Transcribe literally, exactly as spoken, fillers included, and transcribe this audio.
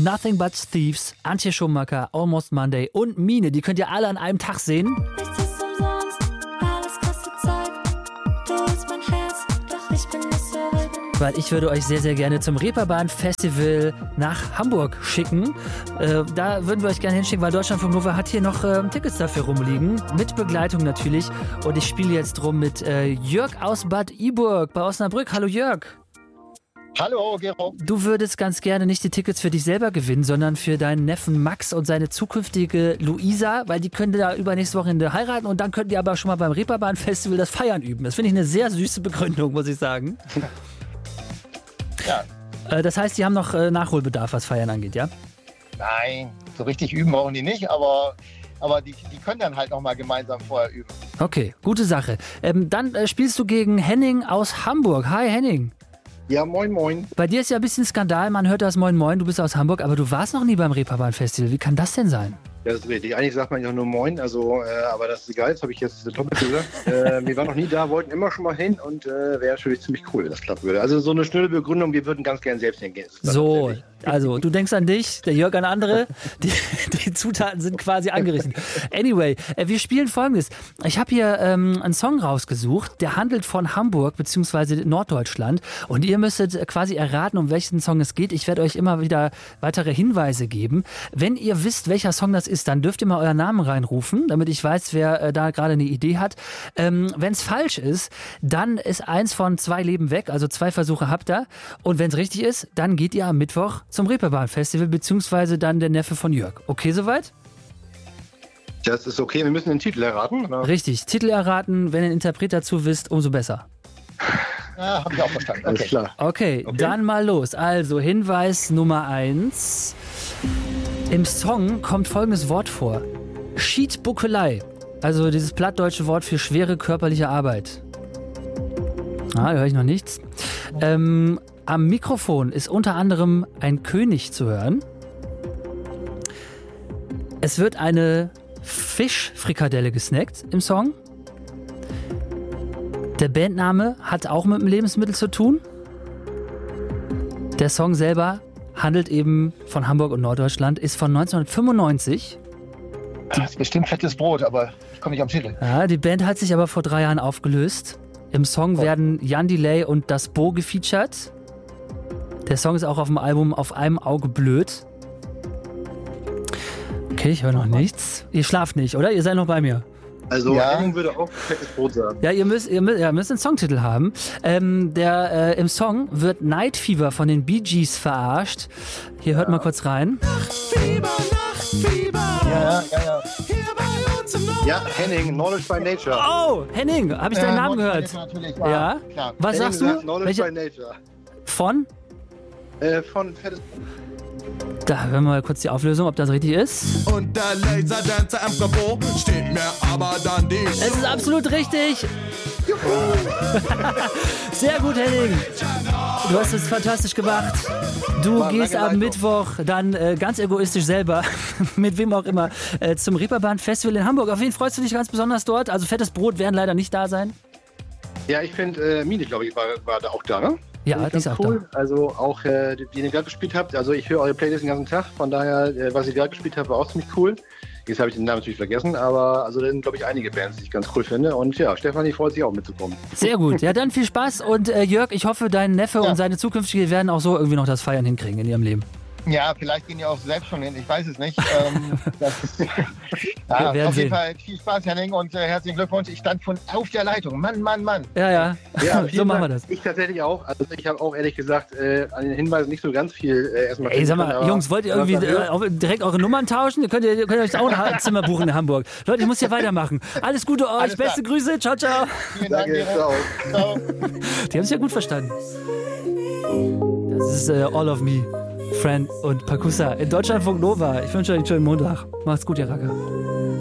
Nothing But Thieves, Antje Schumacher, Almost Monday und Mine. Die könnt ihr alle an einem Tag sehen. Weil ich würde euch sehr, sehr gerne zum Reeperbahn Festival nach Hamburg schicken. Äh, da würden wir euch gerne hinschicken, weil Deutschlandfunk Nova hat hier noch äh, Tickets dafür rumliegen. Mit Begleitung natürlich. Und ich spiele jetzt rum mit äh, Jörg aus Bad Iburg bei Osnabrück. Hallo Jörg. Hallo, Gero. Du würdest ganz gerne nicht die Tickets für dich selber gewinnen, sondern für deinen Neffen Max und seine zukünftige Luisa, weil die können da übernächste Wochenende heiraten und dann können die aber schon mal beim Reeperbahn Festival das Feiern üben. Das finde ich eine sehr süße Begründung, muss ich sagen. Ja. Äh, das heißt, die haben noch äh, Nachholbedarf, was Feiern angeht, ja? Nein, so richtig üben brauchen die nicht, aber, aber die, die können dann halt noch mal gemeinsam vorher üben. Okay, gute Sache. Ähm, dann äh, spielst du gegen Henning aus Hamburg. Hi Henning. Ja, moin moin. Bei dir ist ja ein bisschen Skandal, man hört das Moin Moin, du bist aus Hamburg, aber du warst noch nie beim Reeperbahn Festival. Wie kann das denn sein? Das ist richtig. Eigentlich sagt man ja nur moin, also, äh, aber das ist egal, das habe ich jetzt doppelt gesagt. äh, wir waren noch nie da, wollten immer schon mal hin und äh, wäre natürlich ziemlich cool, wenn das klappen würde. Also so eine schnelle Begründung, wir würden ganz gern selbst hingehen. So, also du denkst an dich, der Jörg an andere, die, die Zutaten sind quasi angerichtet. Anyway, äh, wir spielen Folgendes. Ich habe hier ähm, einen Song rausgesucht, der handelt von Hamburg bzw. Norddeutschland und ihr müsstet quasi erraten, um welchen Song es geht. Ich werde euch immer wieder weitere Hinweise geben. Wenn ihr wisst, welcher Song das ist, dann dürft ihr mal euren Namen reinrufen, damit ich weiß, wer äh, da gerade eine Idee hat. Ähm, wenn es falsch ist, dann ist eins von zwei Leben weg, also zwei Versuche habt ihr. Und wenn es richtig ist, dann geht ihr am Mittwoch zum Reeperbahn Festival, beziehungsweise dann der Neffe von Jörg. Okay, soweit? Das ist okay, wir müssen den Titel erraten. Oder? Richtig, Titel erraten, wenn ihr einen Interpret dazu wisst, umso besser. Ja, habe ich auch verstanden. Okay. Alles klar. Okay, okay, dann mal los. Also Hinweis Nummer eins. Im Song kommt folgendes Wort vor. Schiedbuckelei. Also dieses plattdeutsche Wort für schwere körperliche Arbeit. Ah, da höre ich noch nichts. Ähm, am Mikrofon ist unter anderem ein König zu hören. Es wird eine Fischfrikadelle gesnackt im Song. Der Bandname hat auch mit dem Lebensmittel zu tun. Der Song selber handelt eben von Hamburg und Norddeutschland, ist von neunzehnhundertfünfundneunzig. Das ist bestimmt fettes Brot, aber ich komme nicht am Titel. Ja, die Band hat sich aber vor drei Jahren aufgelöst. Im Song oh. werden Jan Delay und Das Bo gefeatured. Der Song ist auch auf dem Album Auf einem Auge blöd. Okay, ich höre noch nichts. Ihr schlaft nicht, oder? Ihr seid noch bei mir. Also ja. Henning würde auch fettes Brot sagen. Ja, ihr müsst, ihr müsst, ja, müsst einen Songtitel haben. Ähm, der, äh, im Song wird Night Fever von den Bee Gees verarscht. Hier hört ja. mal kurz rein. Nachtfieber, Nachtfieber. Ja, ja, ja. Hier bei uns im Norden. Ja, Henning, Knowledge by Nature. Oh, Henning, habe ich deinen Ja, Namen gehört? Natürlich, Ja. ja. Klar. Was Henning sagst du? sagt Knowledge Welche? by Nature. Von? Äh, von fettes Brot. Da hören wir mal kurz die Auflösung, ob das richtig ist. Und der Laserdancer im Büro steht mir aber dann die Es ist absolut richtig. Sehr gut, Henning. Du hast es fantastisch gemacht. Du War gehst lange am Leitung. Mittwoch dann äh, ganz egoistisch selber, mit wem auch immer, äh, zum Reeperbahn Festival in Hamburg. Auf wen freust du dich ganz besonders dort? Also fettes Brot werden leider nicht da sein. Ja, ich finde, äh, Mine, glaube ich, war, war da auch da, ne? Ja, Finde ich die ist ganz auch cool. Also auch, äh, die, die ihr gerade gespielt habt. Also ich höre eure Playlist den ganzen Tag. Von daher, äh, was ihr gerade gespielt habt, war auch ziemlich cool. Jetzt habe ich den Namen natürlich vergessen, aber also da sind, glaube ich, einige Bands, die ich ganz cool finde. Und ja, Stefanie freut sich auch mitzukommen. Sehr gut. Ja, dann viel Spaß. Und äh, Jörg, ich hoffe, dein Neffe Ja. und seine zukünftige werden auch so irgendwie noch das Feiern hinkriegen in ihrem Leben. Ja, vielleicht gehen die auch selbst schon hin, ich weiß es nicht. ähm, das ist, ja, werden auf jeden sehen. Fall viel Spaß, Henning, und äh, herzlichen Glückwunsch. Ich stand von auf der Leitung. Mann, Mann, Mann. Ja, ja. Ja, so vielen machen wir Dank. das. Ich tatsächlich auch. Also ich habe auch ehrlich gesagt äh, an den Hinweisen nicht so ganz viel äh, erstmal. Ey, sag mal, finden können, Jungs, wollt ihr aber- irgendwie aber- äh, auch direkt eure Nummern tauschen? Ihr könnt, ihr könnt euch auch ein Zimmer buchen in Hamburg. Leute, ich muss hier weitermachen. Alles Gute euch, Alles klar. beste Grüße, ciao, ciao. Vielen Dank, Danke, Gero. ciao. Ciao. Die haben es ja gut verstanden. Das ist äh, All of Me, Friend und Pakusa in Deutschlandfunk Nova. Ich wünsche euch einen schönen Montag. Macht's gut, ihr Racker.